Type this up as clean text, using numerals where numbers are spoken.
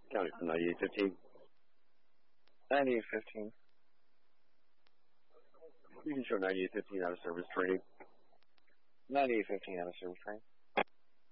County from 9815. 9815. You can show 9815 out of service training. 9815 out of service training.